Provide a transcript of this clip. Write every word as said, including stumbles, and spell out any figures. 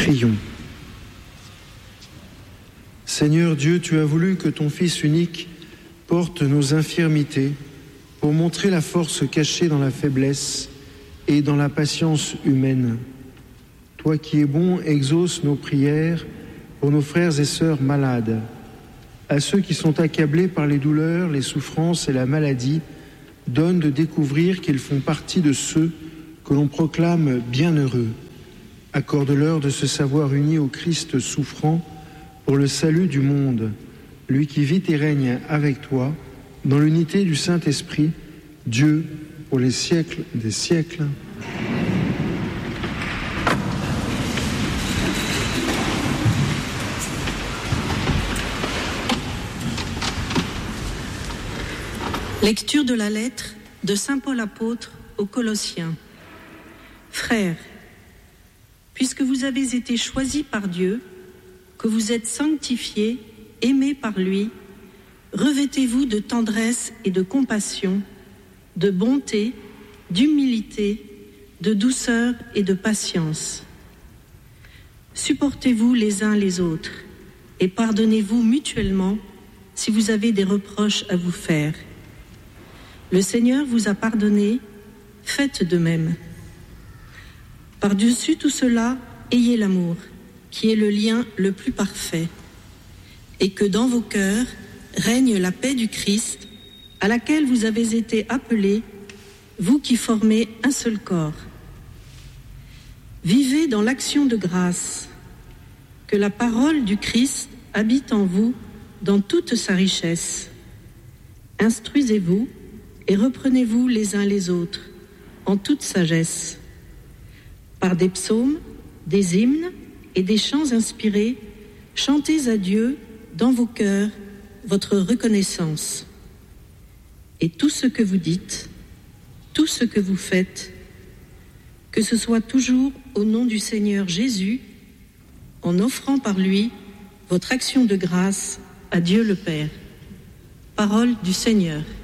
Prions. Seigneur Dieu, tu as voulu que ton Fils unique porte nos infirmités pour montrer la force cachée dans la faiblesse et dans la patience humaine. Toi qui es bon, exauce nos prières pour nos frères et sœurs malades, à ceux qui sont accablés par les douleurs, les souffrances et la maladie, donne de découvrir qu'ils font partie de ceux que l'on proclame bienheureux. Accorde-leur de se savoir unis au Christ souffrant pour le salut du monde, lui qui vit et règne avec toi, dans l'unité du Saint-Esprit, Dieu, pour les siècles des siècles. Lecture de la lettre de saint Paul apôtre aux Colossiens. Frères, puisque vous avez été choisis par Dieu, que vous êtes sanctifiés, aimés par lui, revêtez-vous de tendresse et de compassion, de bonté, d'humilité, de douceur et de patience. Supportez-vous les uns les autres et pardonnez-vous mutuellement si vous avez des reproches à vous faire. Le Seigneur vous a pardonné, faites de même. Par-dessus tout cela, ayez l'amour, qui est le lien le plus parfait, et que dans vos cœurs règne la paix du Christ, à laquelle vous avez été appelés, vous qui formez un seul corps. Vivez dans l'action de grâce, que la parole du Christ habite en vous dans toute sa richesse. Instruisez-vous et reprenez-vous les uns les autres, en toute sagesse. Par des psaumes, des hymnes et des chants inspirés, chantez à Dieu dans vos cœurs votre reconnaissance. Et tout ce que vous dites, tout ce que vous faites, que ce soit toujours au nom du Seigneur Jésus, en offrant par lui votre action de grâce à Dieu le Père. Parole du Seigneur.